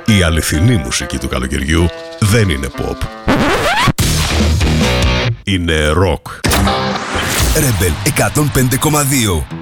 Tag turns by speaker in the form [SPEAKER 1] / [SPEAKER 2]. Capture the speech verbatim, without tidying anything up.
[SPEAKER 1] Η αληθινή μουσική του καλοκαιριού δεν είναι pop. Είναι rock.
[SPEAKER 2] Rebel εκατόν πέντε κόμμα δύο.